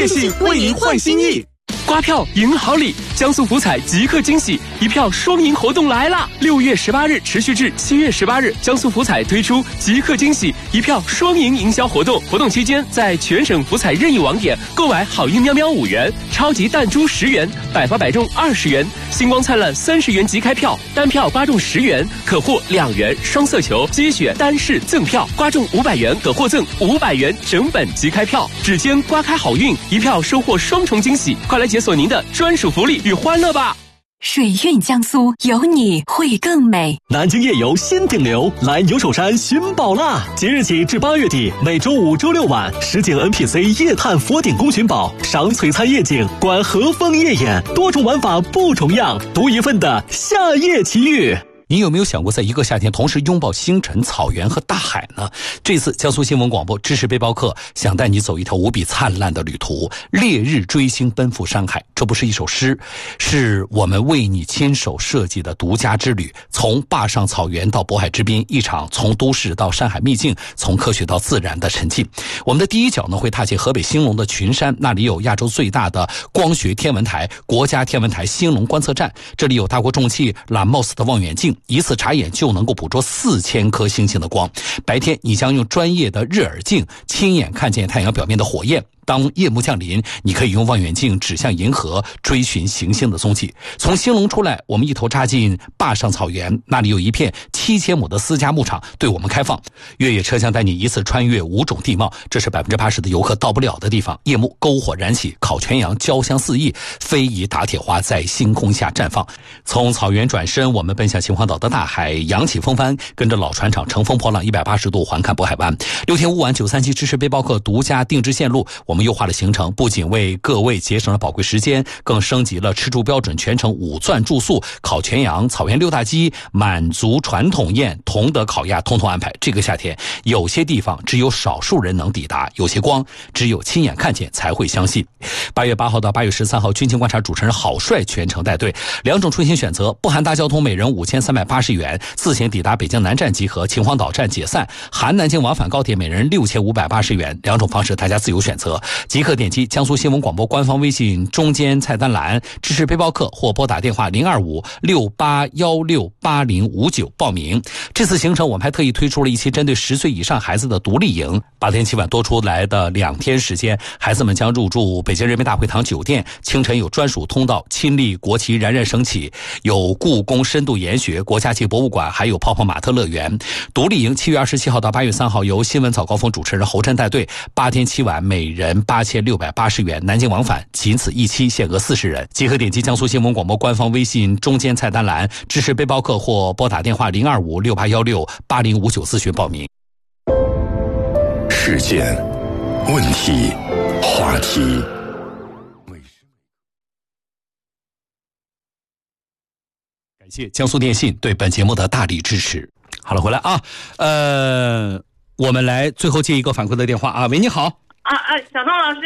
电信为您换新意。刮票赢好礼，江苏福彩即刻惊喜，一票双赢活动来啦！6月18日持续至7月18日，江苏福彩推出即刻惊喜一票双赢营销活动。活动期间，在全省福彩任意网点购买好运喵喵5元、超级弹珠10元、百发百中20元、星光灿烂30元即开票，单票刮中10元可获2元双色球接血单式赠票，刮中500元可获赠500元整本即开票。指尖刮开好运，一票收获双重惊喜，快来解锁您的专属福利与欢乐吧！ 水韵江苏，有你会更美。 南京夜游新顶流，来牛首山寻宝啦！即日起至8月底，每周5、周6晚，实景 NPC 夜探佛顶宫寻宝，赏璀璨夜景，观和风夜演，多种玩法不重样，独一份的夏夜奇遇。 你有没有想过在一个夏天同时拥抱星辰、草原和大海呢？这次江苏新闻广播知识背包客想带你走一条无比灿烂的旅途，烈日追星奔赴山海。这不是一首诗，是我们为你亲手设计的独家之旅，从坝上草原到渤海之滨，一场从都市到山海秘境，从科学到自然的沉浸。我们的第一脚呢，会踏进河北兴隆的群山，那里有亚洲最大的光学天文台——国家天文台兴隆观测站，这里有大国重器蓝 MOS 的望远镜，一次眨眼就能够捕捉4000颗星星的光。白天你将用专业的日耳镜亲眼看见太阳表面的火焰，当夜幕降临，你可以用望远镜指向银河，追寻行星的踪迹。从兴隆出来，我们一头扎进坝上草原，那里有一片7000亩的私家牧场对我们开放。越野车将带你一次穿越5种地貌，这是80%的游客到不了的地方。夜幕篝火燃起，烤全羊焦香四溢，非遗打铁花在星空下绽放。从草原转身，我们奔向秦皇岛的大海，扬起风帆，跟着老船长乘风破浪180度环看渤海湾。6天5晚937期知识背包客独家定制线路，我们优化了行程，不仅为各位节省了宝贵时间，更升级了吃住标准，全程5钻住宿，烤全羊、草原6大鸡、满族传统宴、同德烤鸭统统安排。这个夏天，有些地方只有少数人能抵达，有些光只有亲眼看见才会相信。8月8号到8月13号，军情观察主持人郝帅全程带队，2种出行选择，不含大交通，每人5380元，自行抵达北京南站集合，秦皇岛站解散，含南京往返高铁每人6580元，2种方式大家自由选择。即刻点击江苏新闻广播官方微信中间菜单栏知识背包客，或拨打电话02568168059报名。这次行程我们还特意推出了一期针对10岁以上孩子的独立营，8天7晚多出来的2天时间，孩子们将入住北京人民大会堂酒店，清晨有专属通道，亲历国旗冉冉升起，有故宫深度研学、国家级博物馆，还有泡泡玛特乐园。独立营7月27号到8月3号由新闻早高峰主持人侯震带队，8天7晚每人8680元，南京往返仅此一期，限额40人。即可点击江苏新闻广播官方微信中间菜单栏知识背包客，或拨打电话02568168059咨询报名。 事件、问题、话题。 感谢江苏电信对本节目的大力支持。好了，回来啊，我们来最后接一个反馈的电话啊，喂，你好。 小宋老师。